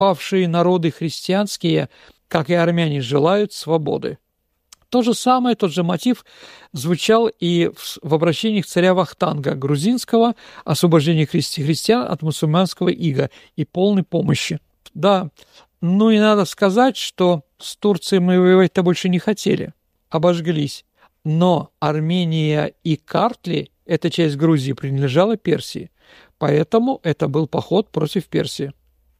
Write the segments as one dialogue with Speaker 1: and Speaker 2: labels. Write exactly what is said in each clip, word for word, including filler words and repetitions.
Speaker 1: павшие народы христианские, как и армяне, желают свободы. То же самое, тот же мотив звучал и в обращениях царя Вахтанга грузинского, освобождения христи- христиан от мусульманского ига и полной помощи. Да, ну и надо сказать, что с Турцией мы воевать-то больше не хотели, обожглись. Но Армения и Картли, эта часть Грузии, принадлежала Персии, поэтому это был поход против Персии.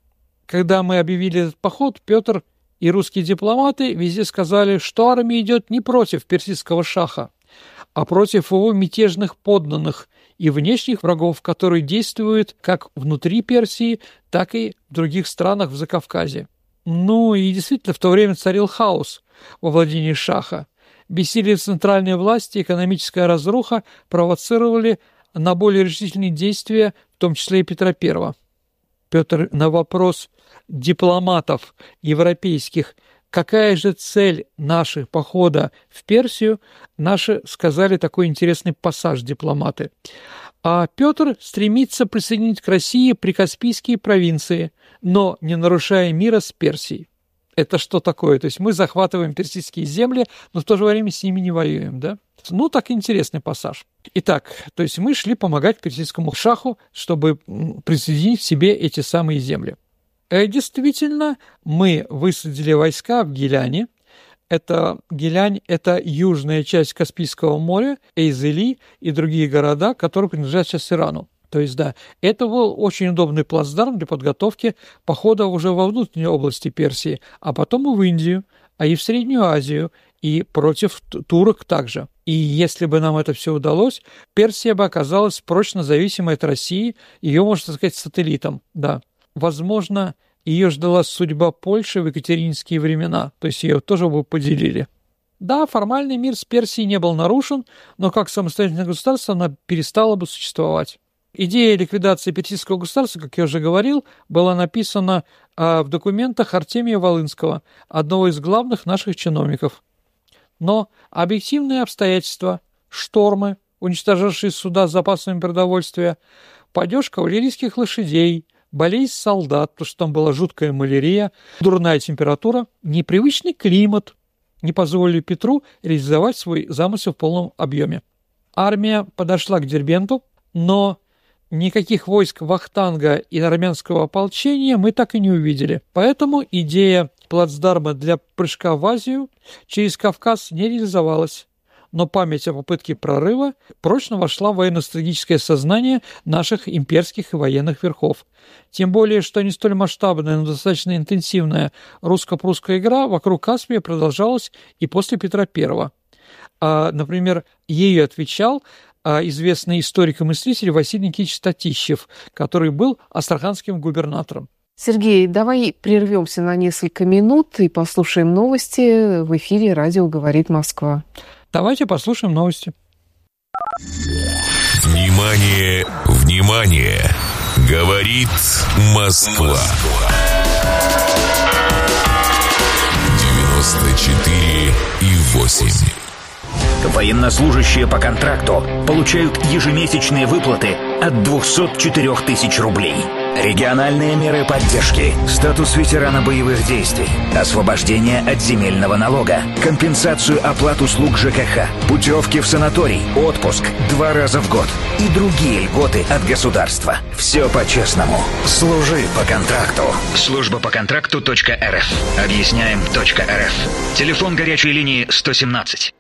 Speaker 1: Когда мы объявили этот поход, Петр и русские дипломаты везде сказали, что армия идет не против персидского шаха, а против его мятежных подданных и внешних врагов, которые действуют как внутри Персии, так и в других странах в Закавказье. Ну и действительно, в то время царил хаос во владении шаха. Бессилие центральной власти и экономическая разруха провоцировали на более решительные действия, в том числе и Петра Первого. Петр на вопрос дипломатов европейских, какая же цель нашего похода в Персию, наши сказали такой интересный пассаж дипломаты. А Петр стремится присоединить к России прикаспийские провинции, но не нарушая мира с Персией. Это что такое? То есть мы захватываем персидские земли, но в то же время с ними не воюем, да? Ну, так интересный пассаж. Итак, то есть мы шли помогать персидскому шаху, чтобы присоединить к себе эти самые земли. И действительно, мы высадили войска в Гиляне. Это Гилянь – это южная часть Каспийского моря, Эйзели и другие города, которые принадлежат сейчас Ирану. То есть, да, это был очень удобный плацдарм для подготовки похода уже во внутренней области Персии, а потом и в Индию, а и в Среднюю Азию, и против турок также. И если бы нам это все удалось, Персия бы оказалась прочно зависимой от России, ее, можно сказать, сателлитом, да. Возможно, ее ждала судьба Польши в екатерининские времена, то есть ее тоже бы поделили. Да, формальный мир с Персией не был нарушен, но как самостоятельное государство она перестала бы существовать. Идея ликвидации персидского государства, как я уже говорил, была написана а, в документах Артемия Волынского, одного из главных наших чиновников. Но объективные обстоятельства, штормы, уничтожавшие суда с запасами продовольствия, падеж кавалерийских лошадей, болезнь солдат, потому что там была жуткая малярия, дурная температура, непривычный климат не позволили Петру реализовать свой замысел в полном объеме. Армия подошла к Дербенту, но никаких войск Вахтанга и армянского ополчения мы так и не увидели. Поэтому идея плацдарма для прыжка в Азию через Кавказ не реализовалась. Но память о попытке прорыва прочно вошла в военно-стратегическое сознание наших имперских и военных верхов. Тем более, что не столь масштабная, но достаточно интенсивная русско-прусская игра вокруг Каспия продолжалась и после Петра Первого. А, например, ею отвечал известный историк и мыслитель Василий Никитич Татищев, который был астраханским губернатором.
Speaker 2: Сергей, давай прервемся на несколько минут и послушаем новости. В эфире радио «Говорит Москва».
Speaker 1: Давайте послушаем новости.
Speaker 3: Внимание, внимание! Говорит Москва. девяносто четыре и восемь.
Speaker 4: Военнослужащие по контракту получают ежемесячные выплаты от двухсот четырёх тысяч рублей. Региональные меры поддержки, статус ветерана боевых действий, освобождение от земельного налога, компенсацию оплат услуг ЖКХ, путевки в санаторий, отпуск два раза в год и другие льготы от государства. Все по-честному. Служи по контракту. Служба по контракту точка эр эф. Объясняем точка эр эф. Телефон горячей линии сто семнадцать.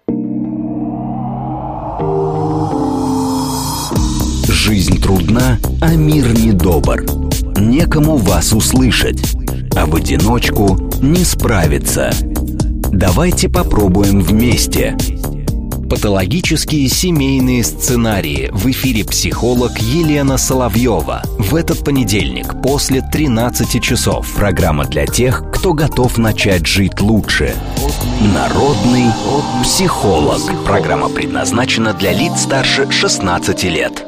Speaker 5: Жизнь трудна, а мир недобр. Некому вас услышать, а в одиночку не справиться. Давайте попробуем вместе. Патологические семейные сценарии. В эфире психолог Елена Соловьева. В этот понедельник после тринадцати часов. Программа для тех, кто готов начать жить лучше. Народный психолог. Программа предназначена для лиц старше шестнадцати лет.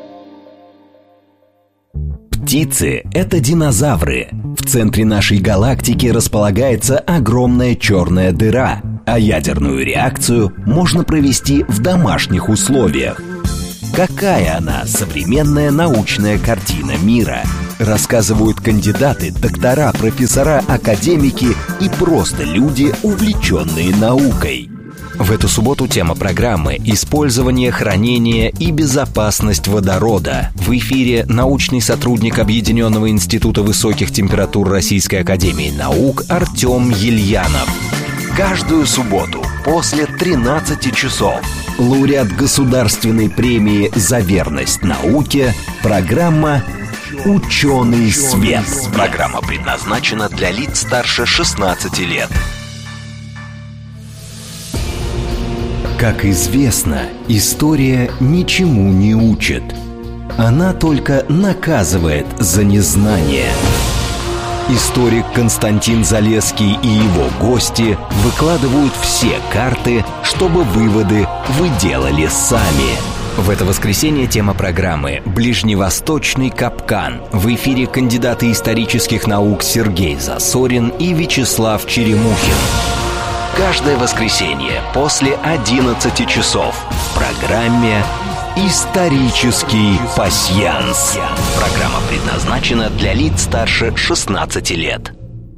Speaker 5: Птицы – это динозавры. В центре нашей галактики располагается огромная черная дыра, а ядерную реакцию можно провести в домашних условиях. Какая она, современная научная картина мира? Рассказывают кандидаты, доктора, профессора, академики и просто люди, увлеченные наукой. В эту субботу тема программы «Использование, хранение и безопасность водорода». В эфире научный сотрудник Объединенного института высоких температур Российской академии наук Артем Ельянов. Каждую субботу после тринадцати часов лауреат государственной премии «За верность науке» программа «Ученый свет». Программа предназначена для лиц старше шестнадцати лет. Как известно, история ничему не учит. Она только наказывает за незнание. Историк Константин Залесский и его гости выкладывают все карты, чтобы выводы вы делали сами. В это воскресенье тема программы «Ближневосточный капкан». В эфире кандидаты исторических наук Сергей Засорин и Вячеслав Черемухин. Каждое воскресенье после одиннадцати часов в программе «Исторический пасьянс». Программа предназначена для лиц старше шестнадцати лет.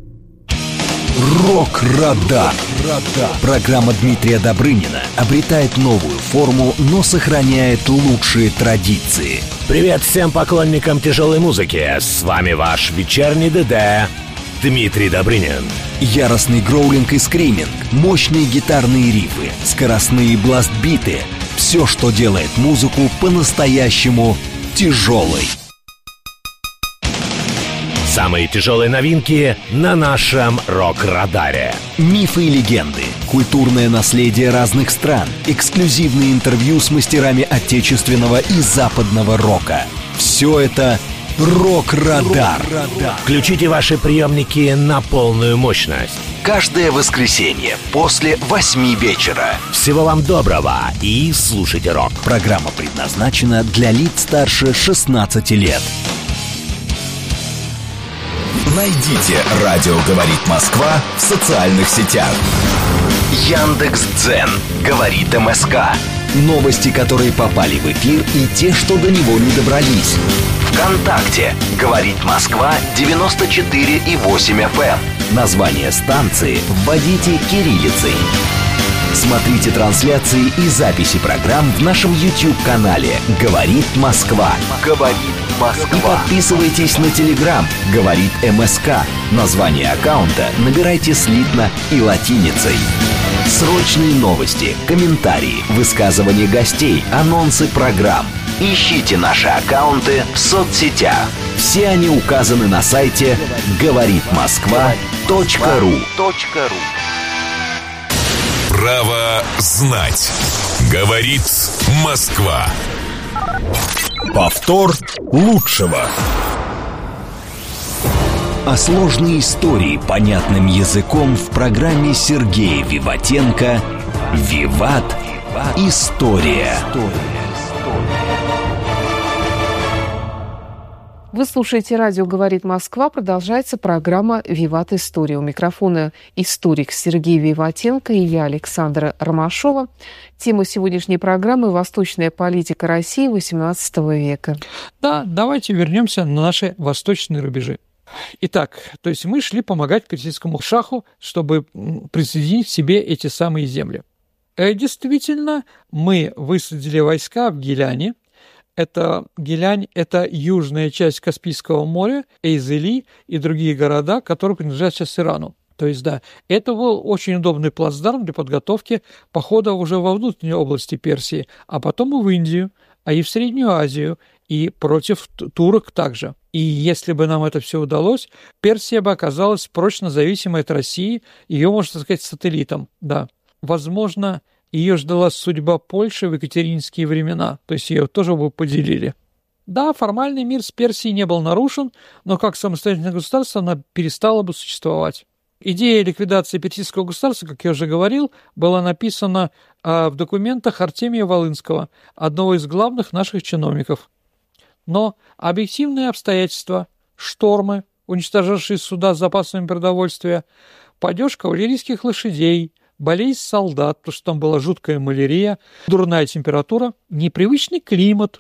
Speaker 5: Рок-радар. Программа Дмитрия Добрынина обретает новую форму, но сохраняет лучшие традиции.
Speaker 6: Привет всем поклонникам тяжелой музыки. С вами ваш вечерний ДД Дмитрий Добрынин.
Speaker 5: Яростный гроулинг и скриминг, мощные гитарные рифы, скоростные бластбиты — все, что делает музыку по-настоящему тяжелой.
Speaker 6: Самые тяжелые новинки на нашем рок-радаре.
Speaker 5: Мифы и легенды, культурное наследие разных стран, эксклюзивные интервью с мастерами отечественного и западного рока. Все это «Рок-радар».
Speaker 6: Включите ваши приемники на полную мощность.
Speaker 5: Каждое воскресенье после восьми вечера.
Speaker 6: Всего вам доброго и слушайте рок.
Speaker 5: Программа предназначена для лиц старше шестнадцати лет.
Speaker 3: Найдите «Радио говорит Москва» в социальных сетях.
Speaker 5: Яндекс.Дзен говорит МСК. Новости, которые попали в эфир, и те, что до него не добрались. ВКонтакте говорит Москва девяносто четыре и восемь эф эм. Название станции вводите кириллицей. Смотрите трансляции и записи программ в нашем YouTube-канале «Говорит Москва». «Говорит Москва». И подписывайтесь на Telegram «Говорит МСК». Название аккаунта набирайте слитно и латиницей. Срочные новости, комментарии, высказывания гостей, анонсы программ. Ищите наши аккаунты в соцсетях. Все они указаны на сайте говорит москва точка ру.
Speaker 3: Право знать. Говорит Москва. Повтор лучшего.
Speaker 5: А сложные истории понятным языком в программе Сергея Виватенко «Виват. История».
Speaker 2: Вы слушаете «Радио говорит Москва». Продолжается программа «Виват. История». У микрофона историк Сергей Виватенко и я, Александра Ромашова. Тема сегодняшней программы – «Восточная политика России восемнадцатого века».
Speaker 1: Да, давайте вернемся на наши восточные рубежи. Итак, то есть мы шли помогать персидскому шаху, чтобы присоединить к себе эти самые земли. И действительно, мы высадили войска в Гиляне. Это Гилянь – это южная часть Каспийского моря, Эйзели и другие города, которые принадлежат сейчас Ирану. То есть, да, это был очень удобный плацдарм для подготовки похода уже во внутренней области Персии, а потом и в Индию, а и в Среднюю Азию, и против турок также. И если бы нам это все удалось, Персия бы оказалась прочно зависимой от России, ее, можно сказать, сателлитом, да. Возможно, ее ждала судьба Польши в екатерининские времена, то есть ее тоже бы поделили. Да, формальный мир с Персией не был нарушен, но как самостоятельное государство она перестала бы существовать. Идея ликвидации персидского государства, как я уже говорил, была написана а, в документах Артемия Волынского, одного из главных наших чиновников. Но объективные обстоятельства, штормы, уничтожавшие суда с запасами продовольствия, падеж кавалерийских лошадей, болезнь солдат, потому что там была жуткая малярия, дурная температура, непривычный климат,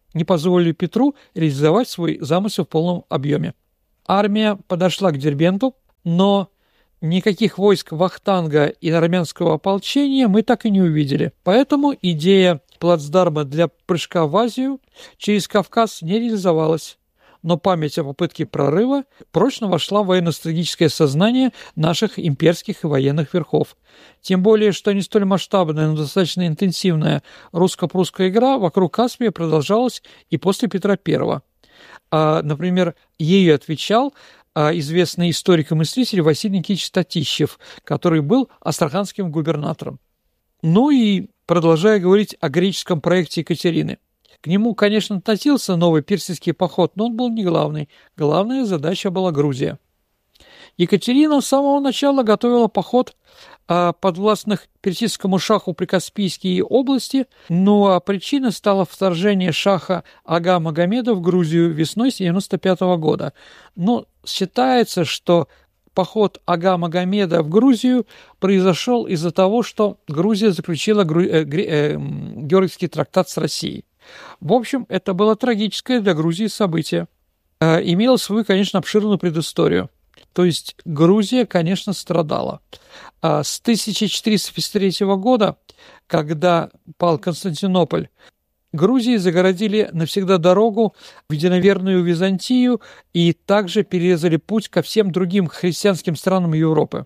Speaker 1: не позволили Петру реализовать свой замысел в полном объеме. Армия подошла к Дербенту, но никаких войск Вахтанга и армянского ополчения мы так и не увидели. Поэтому идея плацдарма для прыжка в Азию через Кавказ не реализовалась. Но память о попытке прорыва прочно вошла в военно-стратегическое сознание наших имперских и военных верхов. Тем более, что не столь масштабная, но достаточно интенсивная русско-прусская игра вокруг Каспия продолжалась и после Петра Первого. А, например, ею отвечал а, известный историк и мыслитель Василий Никитич Татищев, который был астраханским губернатором. Ну и продолжая говорить о греческом проекте Екатерины. К нему, конечно, относился новый персидский поход, но он был не главный. Главная задача была Грузия. Екатерина с самого начала готовила поход а, подвластных персидскому шаху Прикаспийские области, ну а причиной стало вторжение шаха Ага Магомеда в Грузию весной девяносто пятого года. Но считается, что поход Ага Магомеда в Грузию произошел из-за того, что Грузия заключила гру... э, э, Георгиевский трактат с Россией. В общем, это было трагическое для Грузии событие. Э, имело свою, конечно, обширную предысторию. То есть Грузия, конечно, страдала. А с тысяча четыреста пятьдесят третьего года, когда пал Константинополь, Грузии загородили навсегда дорогу в единоверную Византию и также перерезали путь ко всем другим христианским странам Европы.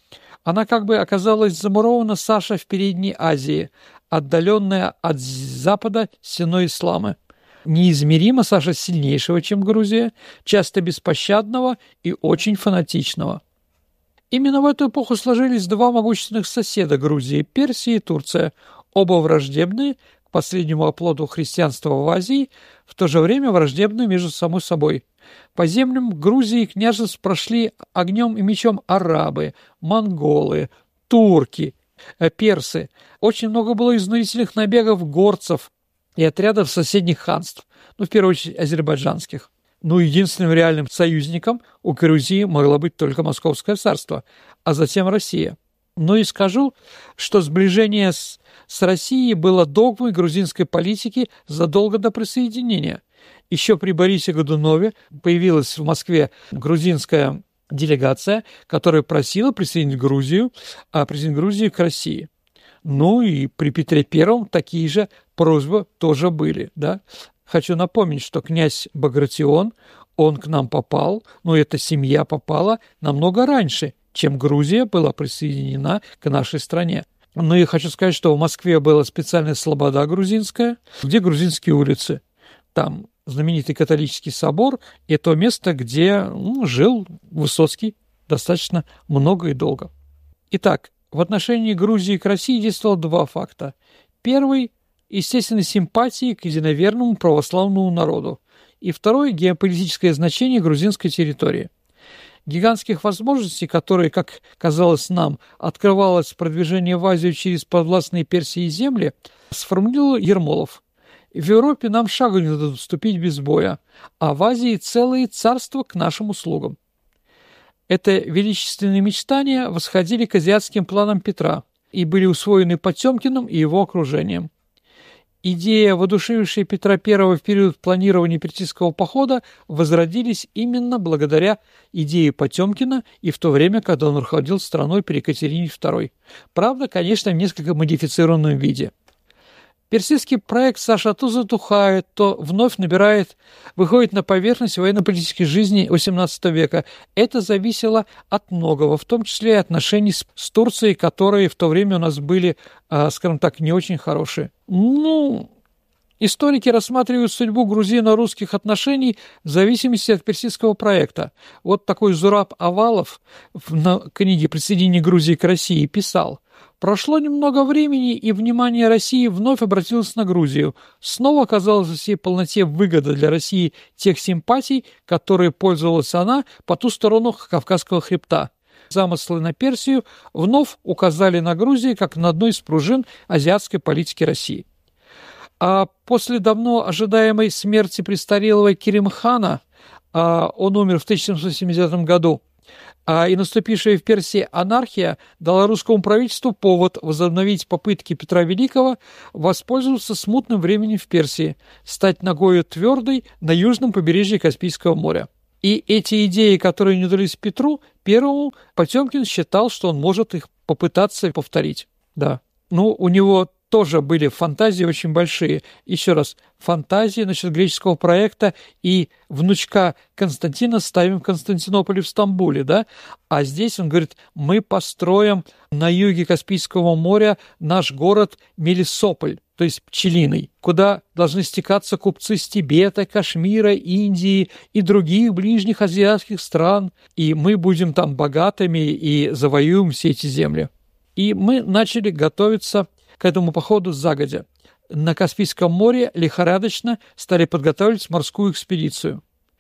Speaker 1: Она как бы оказалась замурована, Саша, в Передней Азии, отдаленная от Запада стеной ислама. Неизмеримо, Саша, сильнейшего, чем Грузия, часто беспощадного и очень фанатичного. Именно в эту эпоху сложились два могущественных соседа Грузии – Персия и Турция, оба враждебные к последнему оплоту христианства в Азии, в то же время враждебные между самой собой. По землям Грузии и княжеств прошли огнем и мечом арабы, монголы, турки, персы. Очень много было изнурительных набегов горцев и отрядов соседних ханств, ну, в первую очередь, азербайджанских. Ну, единственным реальным союзником у Грузии могло быть только Московское царство, а затем Россия. Ну и скажу, что сближение с, с Россией было догмой грузинской политики задолго до присоединения. Еще при Борисе Годунове появилась в Москве грузинская делегация, которая просила присоединить Грузию, а присоединить Грузию к России. Ну и при Петре Первом такие же просьбы тоже были, да. Хочу напомнить, что князь Багратион, он к нам попал, но эта семья попала намного раньше, чем Грузия была присоединена к нашей стране. Ну и хочу сказать, что в Москве была специальная слобода грузинская, где грузинские улицы. Там знаменитый католический собор, и то место, где ну, жил Высоцкий достаточно много и долго. Итак, в отношении Грузии к России действовало два факта. Первый – естественной симпатии к единоверному православному народу. И второе – геополитическое значение грузинской территории. Гигантских возможностей, которые, как казалось нам, открывалось продвижение в Азию через подвластные Персии земли, сформулировал Ермолов. В Европе нам шагу не дадут вступить без боя, а в Азии целые царства к нашим услугам. Это величественные мечтания восходили к азиатским планам Петра и были усвоены Потемкиным и его окружением. Идеи, воодушевившие Петра Первого в период планирования персидского похода, возродились именно благодаря идее Потемкина и в то время, когда он руководил страной при Екатерине Второй. Правда, конечно, в несколько модифицированном виде. Персидский проект, Саша, то затухает, то вновь набирает, выходит на поверхность военно-политической жизни восемнадцатого века. Это зависело от многого, в том числе и отношений с, с Турцией, которые в то время у нас были, э, скажем так, не очень хорошие. Ну, историки рассматривают судьбу грузино-русских отношений в зависимости от персидского проекта. Вот такой Зураб Авалов в книге «Присоединение Грузии к России» писал: «Прошло немного времени, и внимание России вновь обратилось на Грузию. Снова оказалась во всей полноте выгода для России тех симпатий, которые пользовалась она по ту сторону Кавказского хребта. Замыслы на Персию вновь указали на Грузию как на одну из пружин азиатской политики России». А после давно ожидаемой смерти престарелого Керимхана, а он умер в тысяча семьсот семидесятом году, А и наступившая в Персии анархия дала русскому правительству повод возобновить попытки Петра Великого воспользоваться смутным временем в Персии, стать ногою твердой на южном побережье Каспийского моря. И эти идеи, которые не удались Петру Первому, Потемкин считал, что он может их попытаться повторить. Да. Ну, у него тоже были фантазии очень большие. Еще раз, фантазии насчет греческого проекта, и внучка Константина ставим в Константинополе, в Стамбуле, да? А здесь он говорит, мы построим на юге Каспийского моря наш город Мелисополь, то есть пчелиный, куда должны стекаться купцы с Тибета, Кашмира, Индии и других ближних азиатских стран, и мы будем там богатыми и завоюем все эти земли. И мы начали готовиться к этому походу загодя. На Каспийском море лихорадочно стали подготавливать морскую экспедицию.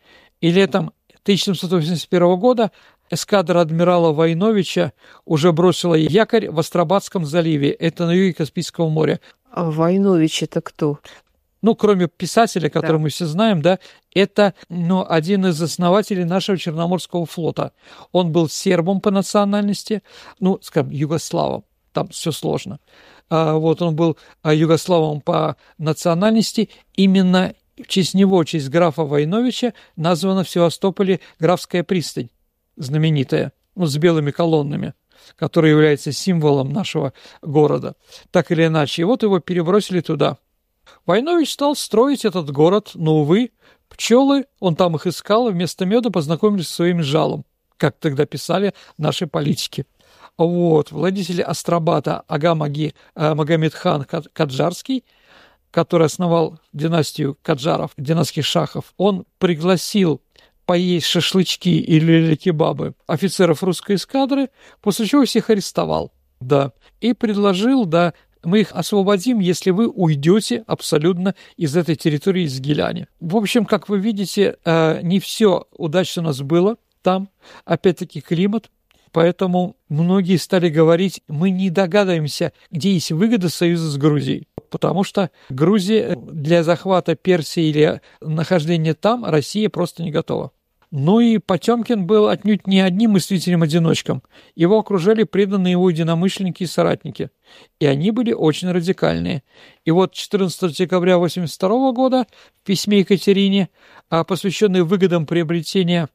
Speaker 1: И летом тысяча семьсот восемьдесят первого года эскадра адмирала Войновича уже бросила якорь в Астрабадском заливе, это на юге Каспийского моря.
Speaker 2: А Войнович это кто?
Speaker 1: Ну, кроме писателя, которого
Speaker 2: да.
Speaker 1: мы все знаем, да, это ну, один из основателей нашего Черноморского флота. Он был сербом по национальности, ну, скажем, югославом, там все сложно. А, вот он был югославом по национальности, именно в честь него, в честь графа Войновича, названа в Севастополе Графская пристань, знаменитая, ну, с белыми колоннами, который является символом нашего города, так или иначе. И вот его перебросили туда. Войнович стал строить этот город, но, увы, пчелы, он там их искал, вместо меда познакомились со своим жалом, как тогда писали наши политики. Вот, владетель Астрабада Ага Маги, э, Магомед-хан Каджарский, который основал династию Каджаров, династских шахов, он пригласил поесть шашлычки или кебабы офицеров русской эскадры, после чего всех арестовал, да, и предложил, да, мы их освободим, если вы уйдете абсолютно из этой территории, из Гиляни. В общем, как вы видите, э, не все удачно у нас было там, опять-таки климат. Поэтому многие стали говорить, мы не догадываемся, где есть выгода союза с Грузией. Потому что Грузия для захвата Персии или нахождения там Россия просто не готова. Ну и Потемкин был отнюдь не одним мыслителем-одиночком. Его окружали преданные его единомышленники и соратники. И они были очень радикальные. И вот четырнадцатого декабря тысяча девятьсот восемьдесят второго года в письме Екатерине, посвященной выгодам приобретения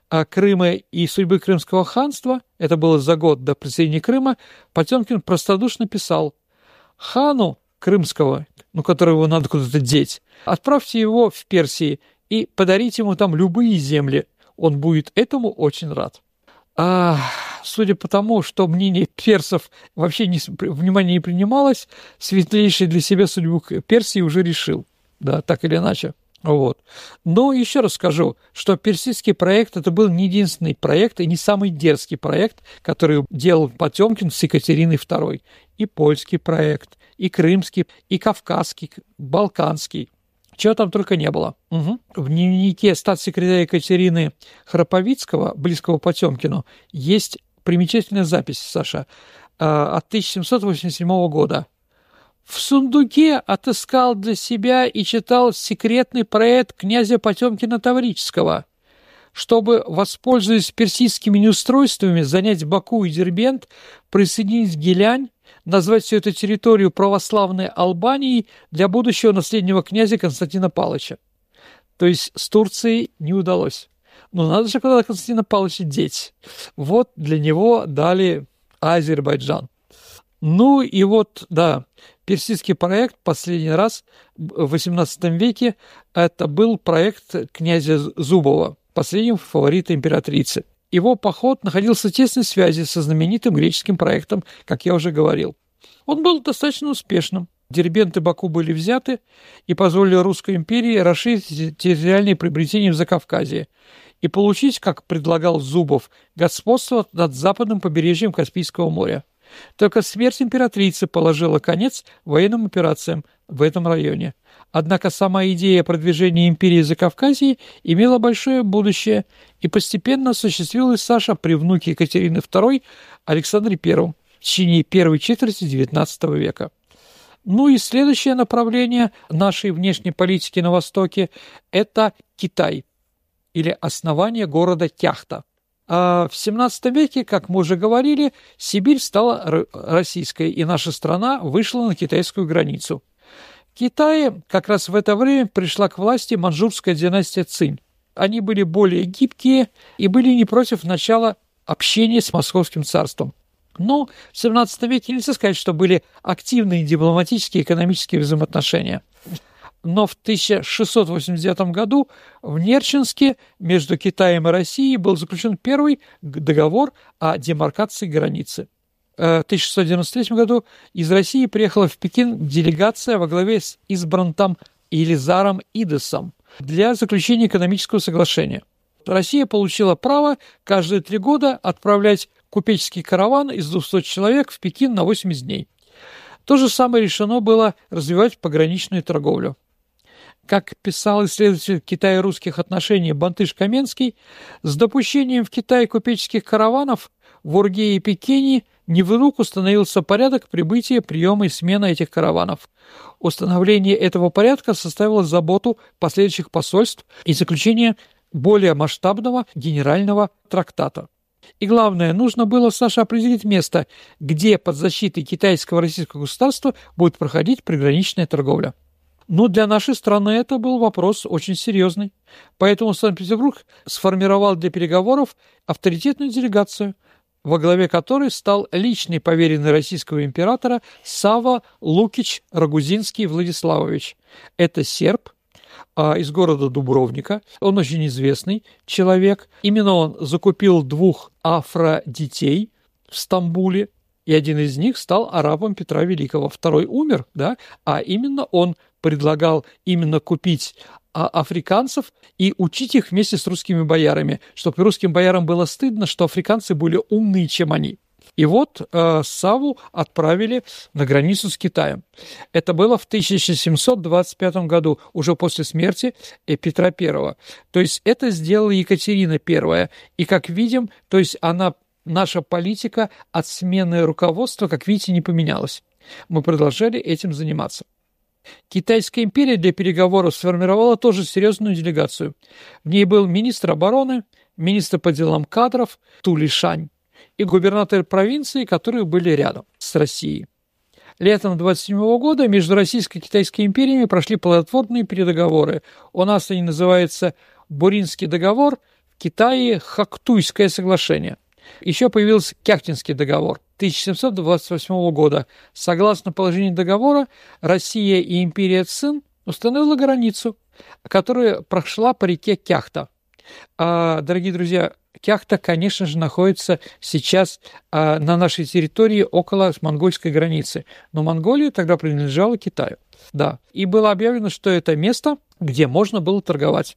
Speaker 1: Крыма и судьбы Крымского ханства, это было за год до присоединения Крыма, Потемкин простодушно писал: «Хану Крымского, ну, которого надо куда-то деть, отправьте его в Персии и подарите ему там любые земли, он будет этому очень рад». А, судя по тому, что мнение персов вообще не, внимание не принималось, светлейший для себя судьбу Персии уже решил, да, так или иначе. Вот. Но еще раз скажу, что персидский проект это был не единственный проект и не самый дерзкий проект, который делал Потемкин с Екатериной второй. И польский проект, и крымский, и кавказский, балканский. Чего там только не было. Угу. В дневнике статс-секретаря Екатерины Храповицкого, близкого Потемкину, есть примечательная запись, Саша, от тысяча семьсот восемьдесят седьмого года. В сундуке отыскал для себя и читал секретный проект князя Потемкина Таврического, чтобы, воспользуясь персидскими неустройствами, занять Баку и Дербент, присоединить Гилянь, назвать всю эту территорию православной Албанией для будущего наследного князя Константина Павловича. То есть с Турцией не удалось. Но надо же куда-то Константина Павловича деть. Вот для него дали Азербайджан. Ну и вот, да, персидский проект последний раз в восемнадцатом веке это был проект князя Зубова, последнего фаворита императрицы. Его поход находился в тесной связи со знаменитым греческим проектом, как я уже говорил. Он был достаточно успешным. Дербент и Баку были взяты и позволили Русской империи расширить территориальные приобретения в Закавказье и получить, как предлагал Зубов, господство над западным побережьем Каспийского моря. Только смерть императрицы положила конец военным операциям в этом районе. Однако сама идея продвижения империи Закавказья имела большое будущее и постепенно осуществилась, Саша, при внуке Екатерины второй Александре Первом в течение первой четверти девятнадцатого века. Ну и следующее направление нашей внешней политики на Востоке – это Китай или основание города Кяхта. А в семнадцатом веке, как мы уже говорили, Сибирь стала российской, и наша страна вышла на китайскую границу. В Китае как раз в это время пришла к власти маньчжурская династия Цинь. Они были более гибкие и были не против начала общения с Московским царством. Но в семнадцатом веке нельзя сказать, что были активные дипломатические и экономические взаимоотношения. Но в тысяча шестьсот восемьдесят девятом году в Нерчинске между Китаем и Россией был заключен первый договор о демаркации границы. В тысяча шестьсот девяносто третьем году из России приехала в Пекин делегация во главе с Избрантом Елизаром Идесом для заключения экономического соглашения. Россия получила право каждые три года отправлять купеческий караван из двухсот человек в Пекин на восемьдесят дней. То же самое решено было развивать пограничную торговлю. Как писал исследователь китайо-русских отношений Бантыш Каменский, с допущением в Китай купеческих караванов в Урге и Пекине не вдруг установился порядок прибытия, приема и смены этих караванов. Установление этого порядка составило заботу последующих посольств и заключение более масштабного генерального трактата. И главное, нужно было, Саша, определить место, где под защитой китайского и российского государства будет проходить приграничная торговля. Но для нашей страны это был вопрос очень серьезный. Поэтому Санкт-Петербург сформировал для переговоров авторитетную делегацию, во главе которой стал личный поверенный российского императора Савва Лукич Рагузинский Владиславович. Это серб а, из города Дубровника. Он очень известный человек. Именно он закупил двух афродитей в Стамбуле, и один из них стал арабом Петра Великого. Второй умер, да, а именно он предлагал именно купить а, африканцев и учить их вместе с русскими боярами, чтобы русским боярам было стыдно, что африканцы были умнее, чем они. И вот э, Савву отправили на границу с Китаем. Это было в тысяча семьсот двадцать пятом году, уже после смерти Петра Первого. То есть это сделала Екатерина Первая. И, как видим, то есть она, наша политика от смены руководства, как видите, не поменялась. Мы продолжали этим заниматься. Китайская империя для переговоров сформировала тоже серьезную делегацию. В ней был министр обороны, министр по делам кадров Ту Лишань и губернатор провинции, которые были рядом с Россией. Летом двадцать седьмого года между Российской и Китайской империями прошли плодотворные переговоры. У нас они называются Буринский договор, в Китае Хактуйское соглашение. Еще появился Кяхтинский договор тысяча семьсот двадцать восьмого года. Согласно положению договора, Россия и империя Цин установила границу, которая прошла по реке Кяхта. А, дорогие друзья, Кяхта, конечно же, находится сейчас а, на нашей территории около монгольской границы. Но Монголия тогда принадлежала Китаю. Да. И было объявлено, что это место, где можно было торговать.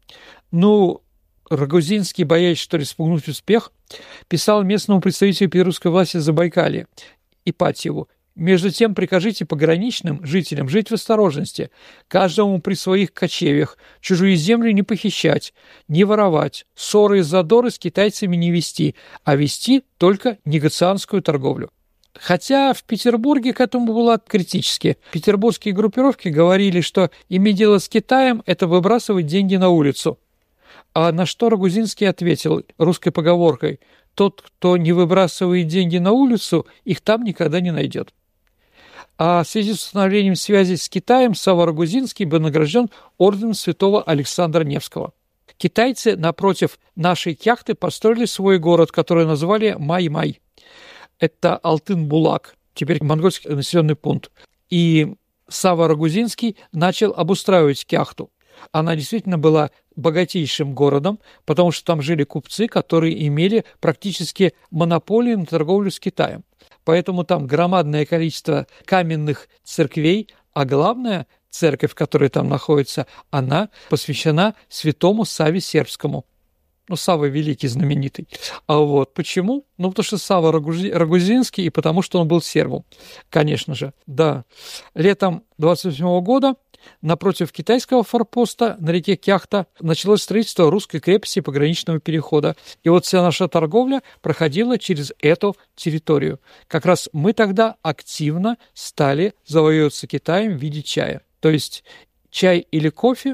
Speaker 1: Ну, Рагузинский, боясь, что ли, спугнуть успех, писал местному представителю петербургской власти Забайкалья Ипатьеву: «Между тем прикажите пограничным жителям жить в осторожности, каждому при своих кочевьях, чужие земли не похищать, не воровать, ссоры и задоры с китайцами не вести, а вести только негациантскую торговлю». Хотя в Петербурге к этому было критически. Петербургские группировки говорили, что иметь дело с Китаем – это выбрасывать деньги на улицу. А на что Рагузинский ответил русской поговоркой: «Тот, кто не выбрасывает деньги на улицу, их там никогда не найдет». А в связи с установлением связи с Китаем Савва Рагузинский был награжден орденом святого Александра Невского. Китайцы, напротив нашей Кяхты, построили свой город, который назвали Май-Май. Это Алтын-Булак, теперь монгольский населенный пункт. И Савва Рагузинский начал обустраивать Кяхту. Она действительно была богатейшим городом, потому что там жили купцы, которые имели практически монополию на торговлю с Китаем. Поэтому там громадное количество каменных церквей, а главная церковь, которая там находится, она посвящена святому Савве Сербскому. Ну, Савва Великий, знаменитый. А вот почему? Ну, потому что Савва Рагузинский и потому что он был сербом, конечно же. Да. Летом двадцать восьмого года напротив китайского форпоста на реке Кяхта началось строительство русской крепости пограничного перехода. И вот вся наша торговля проходила через эту территорию. Как раз мы тогда активно стали завоевываться Китаем в виде чая. То есть чай или кофе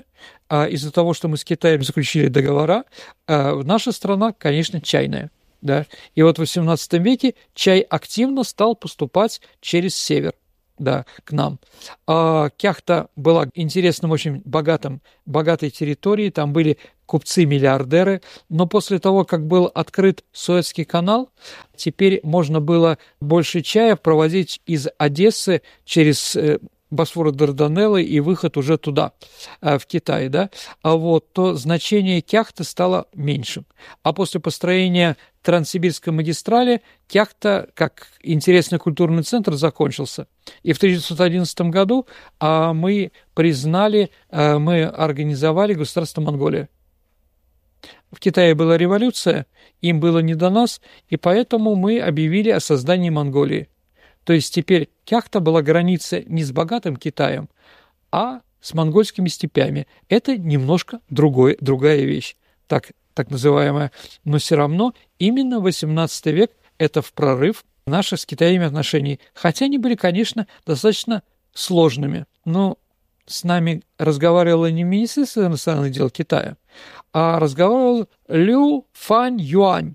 Speaker 1: а из-за того, что мы с Китаем заключили договора, а наша страна, конечно, чайная. Да? И вот в восемнадцатом веке чай активно стал поступать через север, да, к нам. А Кяхта была интересным, очень богатым, богатой территорией, там были купцы-миллиардеры, но после того, как был открыт Суэцкий канал, теперь можно было больше чая провозить из Одессы через Босфор, Дарданеллы и выход уже туда, в Китай, да, а вот, то значение Кяхты стало меньшим. А после построения Транссибирской магистрали Кяхта, как интересный культурный центр, закончился. И в тысяча девятьсот одиннадцатом году а, мы признали, а, мы организовали государство Монголия. В Китае была революция, им было не до нас, и поэтому мы объявили о создании Монголии. То есть теперь Кяхта была границей не с богатым Китаем, а с монгольскими степями. Это немножко другой, другая вещь, так, так называемая. Но все равно именно восемнадцатый век – это в прорыв наших с Китаем отношений. Хотя они были, конечно, достаточно сложными. Но с нами разговаривала не Министерство иностранных дел Китая, а разговаривал Лю Фань Юань.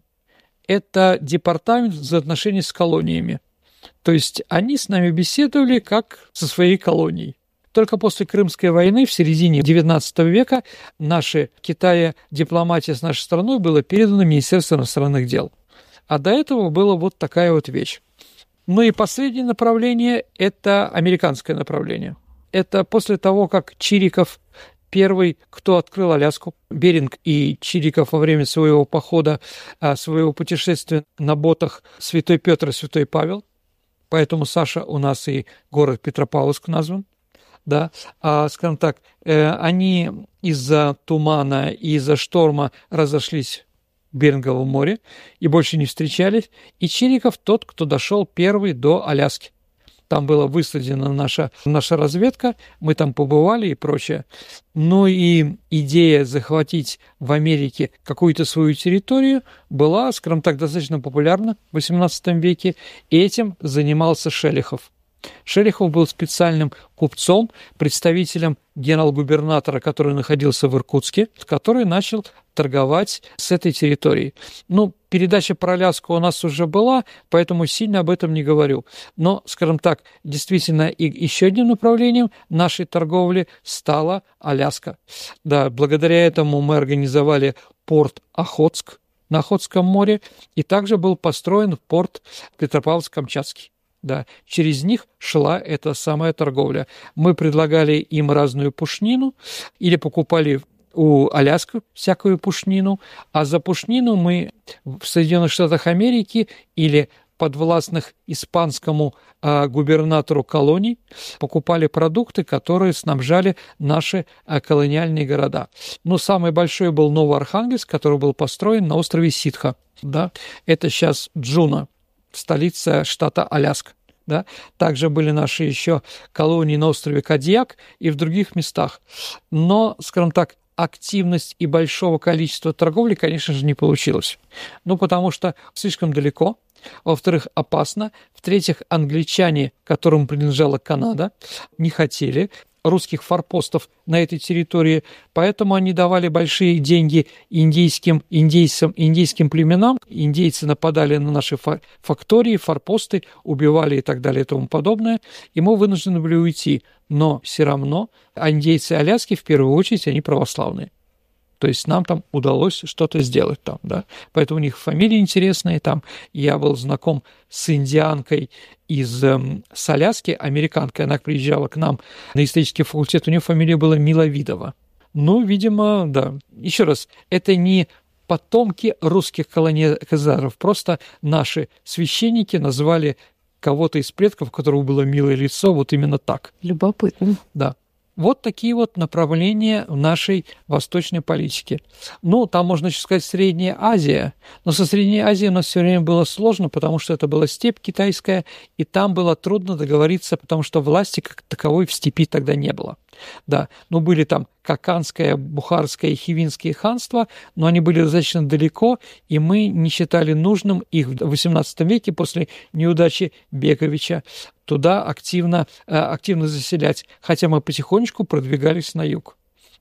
Speaker 1: Это департамент взаимоотношений с колониями. То есть они с нами беседовали как со своей колонией. Только после Крымской войны в середине девятнадцатого века наши Китая, дипломатия с нашей страной была передана Министерству иностранных дел. А до этого была вот такая вот вещь. Ну и последнее направление – это американское направление. Это после того, как Чириков, первый, кто открыл Аляску, Беринг и Чириков во время своего похода, своего путешествия на ботах Святой Петр и Святой Павел, поэтому, Саша, у нас и город Петропавловск назван, да, а, скажем так, э, они из-за тумана и из-за шторма разошлись в Беринговом море и больше не встречались, и Чириков тот, кто дошел первый до Аляски. Там была высадена наша, наша разведка, мы там побывали и прочее. Но и идея захватить в Америке какую-то свою территорию была, скажем так, достаточно популярна в восемнадцатом веке, и этим занимался Шелихов. Шелихов был специальным купцом, представителем генерал-губернатора, который находился в Иркутске, который начал торговать с этой территорией. Ну, передача про Аляску у нас уже была, поэтому сильно об этом не говорю. Но, скажем так, действительно, и еще одним направлением нашей торговли стала Аляска. Да, благодаря этому мы организовали порт Охотск на Охотском море, и также был построен порт Петропавловск-Камчатский. Да, через них шла эта самая торговля. Мы предлагали им разную пушнину или покупали у Аляски всякую пушнину, а за пушнину мы в Соединенных Штатах Америки или подвластных испанскому а, губернатору колоний покупали продукты, которые снабжали наши а, колониальные города. Но самый большой был Новоархангельск, который был построен на острове Ситха. Да? Это сейчас Джуна, столица штата Аляска. Да? Также были наши еще колонии на острове Кадьяк и в других местах. Но, скажем так, активность и большого количества торговли, конечно же, не получилось. Ну, потому что слишком далеко. Во-вторых, опасно. В-третьих, англичане, которым принадлежала Канада, не хотели русских форпостов на этой территории, поэтому они давали большие деньги индейским, индейцам, индейским племенам. Индейцы нападали на наши фактории, форпосты, убивали и так далее и тому подобное, и мы вынуждены были уйти. Но все равно индейцы Аляски, в первую очередь, они православные. То есть нам там удалось что-то сделать там, да. Поэтому у них фамилии интересные там. Я был знаком с индианкой из эм, с Аляски, американкой, она приезжала к нам на исторический факультет, у нее фамилия была Миловидова. Ну, видимо, да. Еще раз, это не потомки русских колонизаторов, просто наши священники назвали кого-то из предков, у которого было милое лицо, вот именно так.
Speaker 2: Любопытно.
Speaker 1: Да. Вот такие вот направления в нашей восточной политике. Ну, там можно еще сказать Средняя Азия, но со Средней Азией у нас все время было сложно, потому что это была степь китайская, и там было трудно договориться, потому что власти как таковой в степи тогда не было. Да, ну были там Каканское, Бухарское и Хивинские ханства, но они были достаточно далеко, и мы не считали нужным их в восемнадцатом веке после неудачи Бековича туда активно, активно заселять, хотя мы потихонечку продвигались на юг.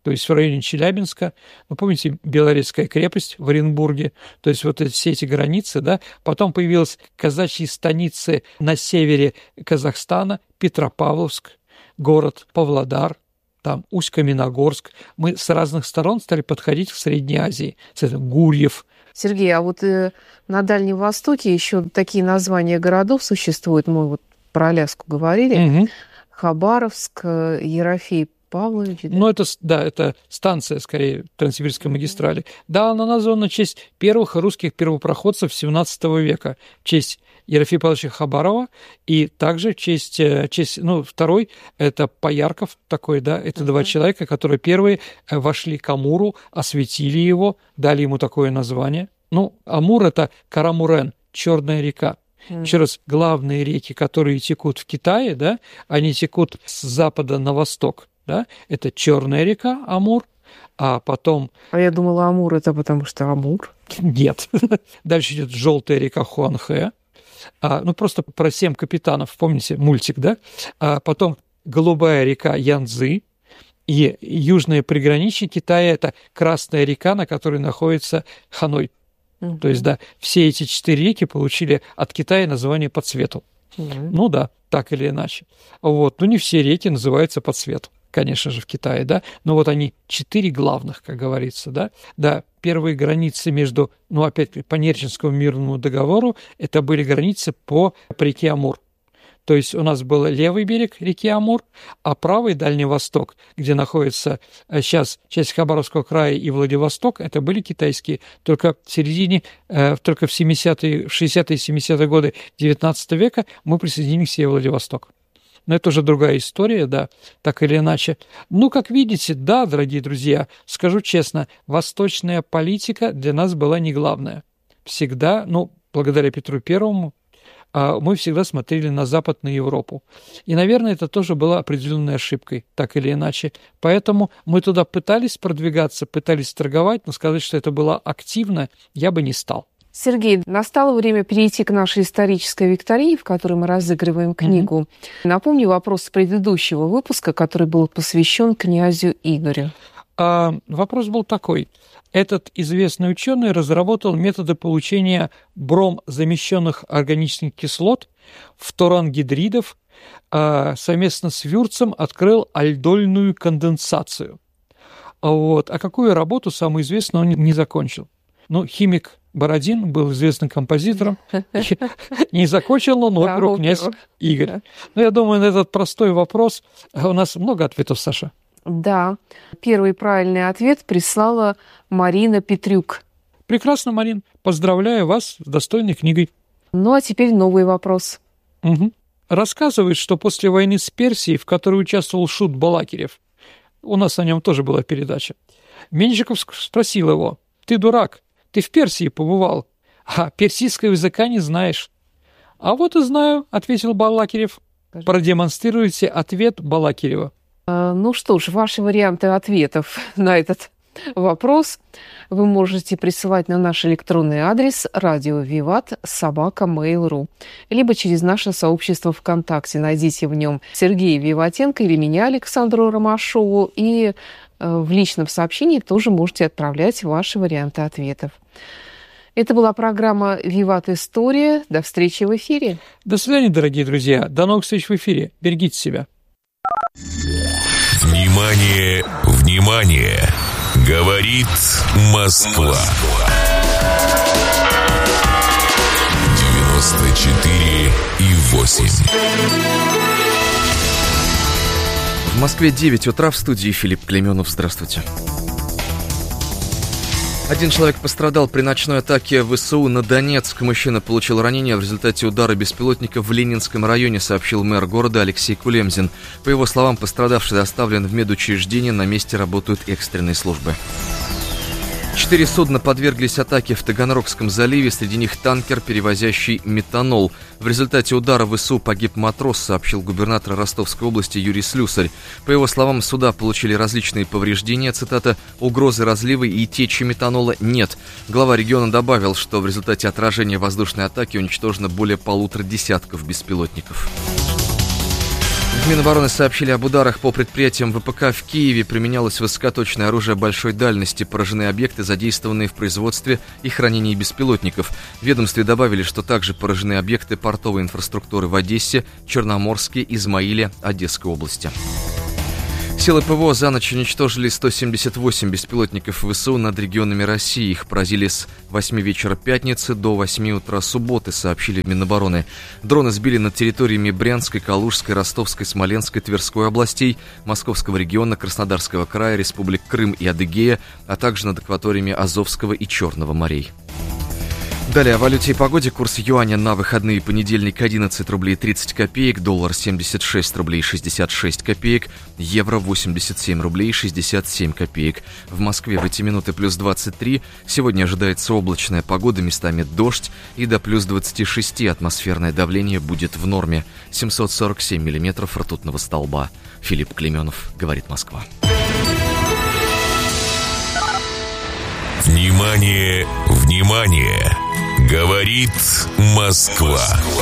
Speaker 1: то есть в районе Челябинска. Ну, помните, Белорецкая крепость в Оренбурге, то есть вот все эти границы, да. Потом появились казачьи станицы на севере Казахстана, Петропавловск, город Павлодар, там Усть-Каменогорск. Мы с разных сторон стали подходить к Средней Азии. С этим Гурьев.
Speaker 2: Сергей, а вот э, на Дальнем Востоке еще такие названия городов существуют. Мы вот про Аляску говорили.
Speaker 1: Угу.
Speaker 2: Хабаровск, Ерофей Павлович. Да?
Speaker 1: Ну, это, да, это станция, скорее, Транссибирской магистрали. Да, она названа в честь первых русских первопроходцев семнадцатого века, в честь Ерофея Павловича Хабарова, и также в честь, честь, ну, второй, это Поярков такой, да, это uh-huh. два человека, которые первые вошли к Амуру, осветили его, дали ему такое название. Ну, Амур – это Карамурен, Черная река. Mm. Еще раз, главные реки, которые текут в Китае, да, они текут с запада на восток, да, это Черная река, Амур, а потом...
Speaker 2: А я думала, Амур – это потому что Амур.
Speaker 1: Нет. Дальше идет Желтая река Хуанхэ, а, ну, просто про семь капитанов, помните, мультик, да, а потом Голубая река Янцзы, и южное приграничье Китая – это Красная река, на которой находится Ханой. Mm-hmm. То есть, да, все эти четыре реки получили от Китая название по цвету. Mm-hmm. Ну да, так или иначе. Вот. Ну, не все реки называются по цвету, конечно же, в Китае, да, но вот они четыре главных, как говорится, да. Да, первые границы между, ну, опять по Нерчинскому мирному договору, это были границы по, по реке Амур. То есть у нас был левый берег реки Амур, а правый Дальний Восток, где находится сейчас часть Хабаровского края и Владивосток, это были китайские. Только в середине, только в семидесятые, шестидесятые, семидесятые годы девятнадцатого века мы присоединились к себе Владивосток. Но это уже другая история, да, так или иначе. Ну, как видите, да, дорогие друзья, скажу честно, восточная политика для нас была не главная. Всегда, ну, благодаря Петру Первому, мы всегда смотрели на Запад, на Европу. И, наверное, это тоже было определенной ошибкой, так или иначе. Поэтому мы туда пытались продвигаться, пытались торговать, но сказать, что это было активно, я бы не стал.
Speaker 2: Сергей, настало время перейти к нашей исторической викторине, в которой мы разыгрываем книгу. Mm-hmm. Напомню вопрос предыдущего выпуска, который был посвящен князю Игорю.
Speaker 1: А, вопрос был такой. Этот известный ученый разработал методы получения бром-замещенных органических кислот, фторангидридов, а, совместно с Вюрцем открыл альдольную конденсацию. Вот. А какую работу, самую известную, он не закончил? Ну, химик Бородин был известным композитором, не закончил, но оперу князь Игорь. Ну, я думаю, на этот простой вопрос у нас много ответов, Саша.
Speaker 2: Да, первый правильный ответ прислала Марина Петрюк.
Speaker 1: Прекрасно, Марин. Поздравляю вас с достойной книгой.
Speaker 2: Ну, а теперь новый вопрос.
Speaker 1: Угу. Рассказывают, что после войны с Персией, в которой участвовал Шут Балакирев, у нас о нем тоже была передача, Меньшиков спросил его: «Ты дурак, ты в Персии побывал, а персидского языка не знаешь». «А вот и знаю», — ответил Балакирев. Продемонстрируйте ответ Балакирева.
Speaker 2: Ну что ж, ваши варианты ответов на этот вопрос вы можете присылать на наш электронный адрес радио виват собака мейл точка ру, либо через наше сообщество ВКонтакте. Найдите в нем Сергея Виватенко или меня, Александру Ромашову, и в личном сообщении тоже можете отправлять ваши варианты ответов. Это была программа «Виват История». До встречи в эфире.
Speaker 1: До свидания, дорогие друзья. До новых встреч в эфире. Берегите себя.
Speaker 3: Внимание, внимание! Говорит Москва. девяносто четыре и восемь.
Speaker 7: В Москве девять утра, в студии Филипп Клеменов. Здравствуйте. Один человек пострадал при ночной атаке ВСУ на Донецк. Мужчина получил ранение в результате удара беспилотника в Ленинском районе, сообщил мэр города Алексей Кулемзин. По его словам, пострадавший доставлен в медучреждение, на месте работают экстренные службы. Четыре судна подверглись атаке в Таганрогском заливе, среди них танкер, перевозящий метанол. В результате удара ВСУ погиб матрос, сообщил губернатор Ростовской области Юрий Слюсарь. По его словам, суда получили различные повреждения, цитата, «угрозы разлива и течи метанола нет». Глава региона добавил, что в результате отражения воздушной атаки уничтожено более полутора десятков беспилотников. В Минобороны сообщили об ударах по предприятиям ВПК в Киеве. Применялось высокоточное оружие большой дальности. Поражены объекты, задействованные в производстве и хранении беспилотников. В ведомстве добавили, что также поражены объекты портовой инфраструктуры в Одессе, Черноморске, Измаиле, Одесской области. Силы ПВО за ночь уничтожили сто семьдесят восемь беспилотников ВСУ над регионами России. Их поразили с восьми вечера пятницы до восьми утра субботы, сообщили в Минобороны. Дроны сбили над территориями Брянской, Калужской, Ростовской, Смоленской, Тверской областей, Московского региона, Краснодарского края, республик Крым и Адыгея, а также над акваториями Азовского и Черного морей. Далее о валюте и погоде. Курс юаня на выходные: понедельник одиннадцать рублей тридцать копеек, доллар семьдесят шесть рублей шестьдесят шесть копеек, евро восемьдесят семь рублей шестьдесят семь копеек. В Москве в эти минуты плюс двадцать три. Сегодня ожидается облачная погода, местами дождь, и до плюс двадцать шесть атмосферное давление будет в норме. семьсот сорок семь миллиметров ртутного столба. Филипп Клеменов, говорит Москва.
Speaker 8: Внимание, внимание! Говорит Москва.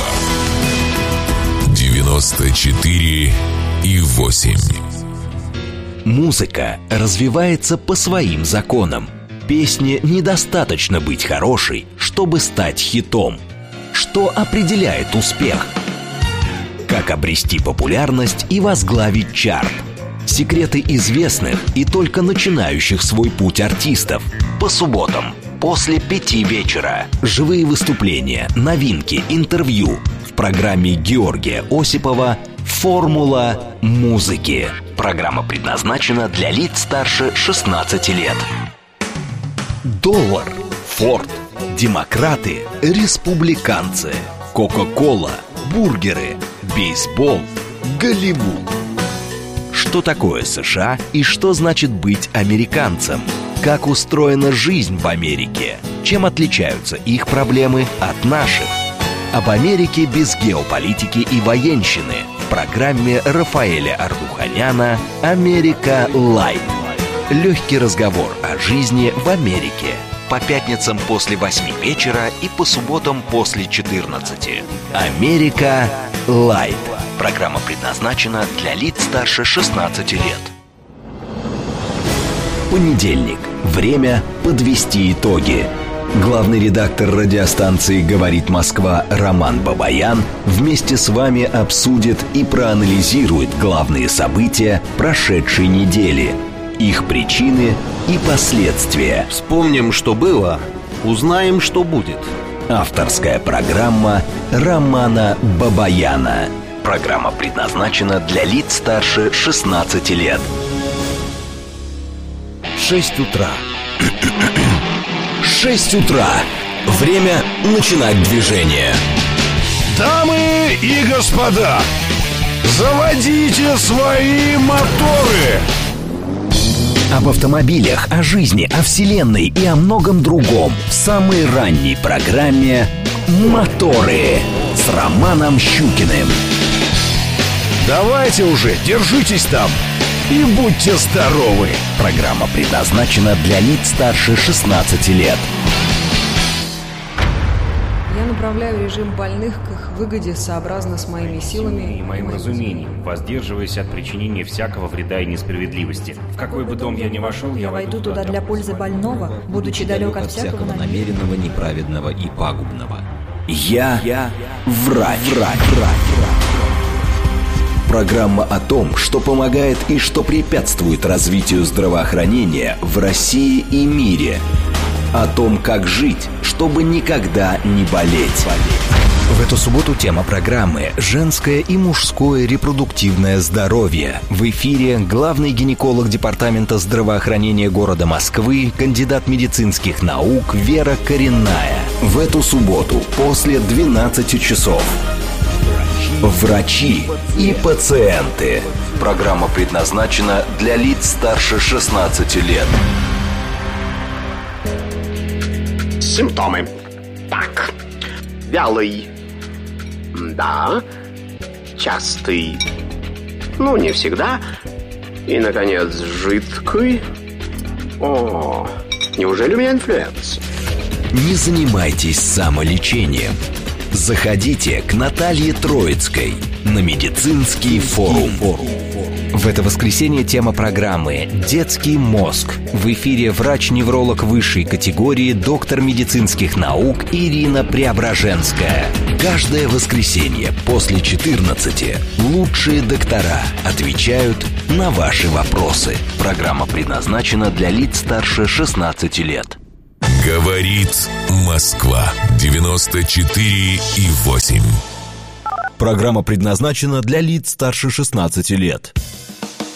Speaker 8: девяносто четыре и восемь.
Speaker 5: Музыка развивается по своим законам. Песне недостаточно быть хорошей, чтобы стать хитом. Что определяет успех? Как обрести популярность и возглавить чарт? Секреты известных и только начинающих свой путь артистов. По субботам после пяти вечера. Живые выступления, новинки, интервью в программе Георгия Осипова «Формула музыки». Программа предназначена для лиц старше шестнадцати лет. Доллар, Форд, демократы, республиканцы, Кока-кола, бургеры, бейсбол, Голливуд. Что такое США и что значит быть американцем? Как устроена жизнь в Америке? Чем отличаются их проблемы от наших? Об Америке без геополитики и военщины в программе Рафаэля Ардуханяна «Америка Лайт». Легкий разговор о жизни в Америке. По пятницам после восьми вечера и по субботам после четырнадцати. «Америка Лайт». Программа предназначена для лиц старше шестнадцати лет. Понедельник. Время подвести итоги. Главный редактор радиостанции «Говорит Москва» Роман Бабаян вместе с вами обсудит и проанализирует главные события прошедшей недели, их причины и последствия.
Speaker 9: Вспомним, что было, узнаем, что будет.
Speaker 5: Авторская программа Романа Бабаяна. Программа предназначена для лиц старше шестнадцати лет. Шесть утра. Шесть утра. Время начинать движение.
Speaker 6: Дамы и господа, заводите свои моторы.
Speaker 5: Об автомобилях, о жизни, о вселенной и о многом другом в самой ранней программе «Моторы» с Романом Щукиным.
Speaker 6: Давайте уже, держитесь там и будьте здоровы.
Speaker 5: Программа предназначена для лиц старше шестнадцати лет.
Speaker 10: Я направляю режим больных к их выгоде сообразно с моими силами
Speaker 11: и моим разумением, воздерживаясь от причинения всякого вреда и несправедливости. В какой бы дом я ни вошел, я,
Speaker 12: я войду туда для пользы больного, будучи далек от всякого
Speaker 13: намеренного, неправедного и пагубного.
Speaker 5: Я, я врач, врач, врач, врач. Программа о том, что помогает и что препятствует развитию здравоохранения в России и мире. О том, как жить, чтобы никогда не болеть. В эту субботу тема программы «Женское и мужское репродуктивное здоровье». В эфире главный гинеколог Департамента здравоохранения города Москвы, кандидат медицинских наук Вера Коренная. В эту субботу после двенадцати часов. Врачи и пациенты. Программа предназначена для лиц старше шестнадцати лет.
Speaker 14: Симптомы. Так. Вялый. Да. Частый. Ну, не всегда. И, наконец, жидкий. О, неужели у меня инфлюенс?
Speaker 5: Не занимайтесь самолечением. Заходите к Наталье Троицкой на медицинский форум. В это воскресенье тема программы «Детский мозг». В эфире врач-невролог высшей категории, доктор медицинских наук Ирина Преображенская. Каждое воскресенье после четырнадцати лучшие доктора отвечают на ваши вопросы. Программа предназначена для лиц старше шестнадцати лет.
Speaker 8: Говорит Москва. девяносто четыре и восемь.
Speaker 15: Программа предназначена для лиц старше шестнадцати лет.